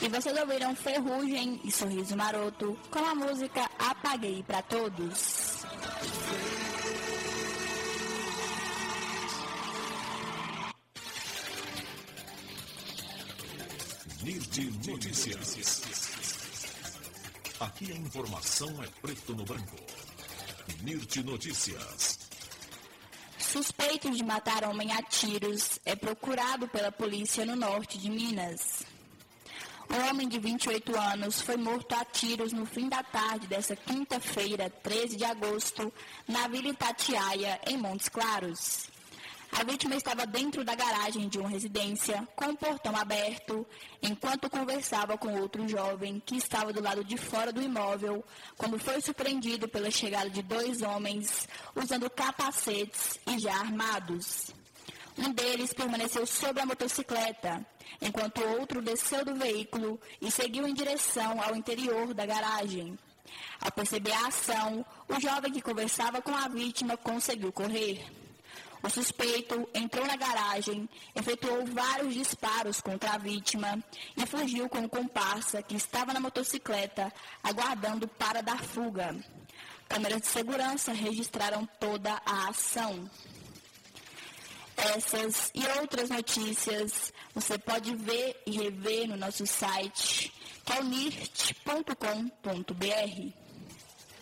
E vocês ouviram Ferrugem e Sorriso Maroto com a música Apaguei Pra Todos. NIRD Notícias. Aqui a informação é preto no branco. NIRD Notícias. Suspeito de matar homem a tiros é procurado pela polícia no norte de Minas. Um homem de 28 anos foi morto a tiros no fim da tarde desta quinta-feira, 13 de agosto, na Vila Itatiaia, em Montes Claros. A vítima estava dentro da garagem de uma residência, com o portão aberto, enquanto conversava com outro jovem que estava do lado de fora do imóvel, quando foi surpreendido pela chegada de 2 homens usando capacetes e já armados. Um deles permaneceu sobre a motocicleta, enquanto o outro desceu do veículo e seguiu em direção ao interior da garagem. Ao perceber a ação, o jovem que conversava com a vítima conseguiu correr. O suspeito entrou na garagem, efetuou vários disparos contra a vítima e fugiu com o comparsa que estava na motocicleta, aguardando para dar fuga. Câmeras de segurança registraram toda a ação. Essas e outras notícias você pode ver e rever no nosso site, que é o nirt.com.br.